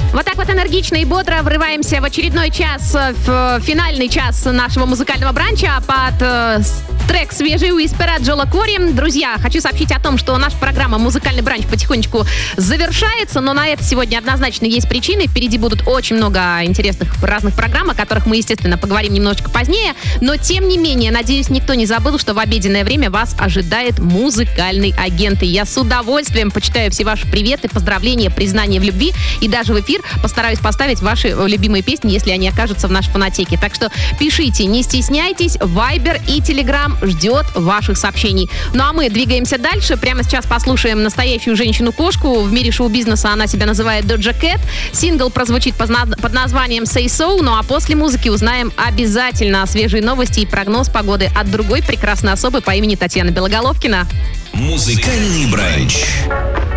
Вот так вот энергично и бодро врываемся в очередной час, в финальный час нашего музыкального бранча под трек свежий у Испера Джола Кори. Друзья, хочу сообщить о том, что наша программа «Музыкальный бранч» потихонечку завершается, но на это сегодня однозначно есть причины. Впереди будут очень много интересных разных программ, о которых мы, естественно, поговорим немножечко позднее. Но, тем не менее, надеюсь, никто не забыл, что в обеденное время вас ожидает музыкальный агент. И я с удовольствием почитаю все ваши приветы, поздравления, признания в любви. И даже в эфир постараюсь поставить ваши любимые песни, если они окажутся в нашей фонотеке. Так что пишите, не стесняйтесь. Вайбер и Телеграм ждет ваших сообщений. Ну а мы двигаемся дальше. Прямо сейчас послушаем настоящую женщину-кошку. В мире шоу-бизнеса она себя называет Doja Cat. Сингл прозвучит под названием Say So. Ну а после музыки узнаем обязательно свежие новости и прогноз погоды от другой прекрасной особы по имени Татьяна Белоголовкина. Музыкальный бранч.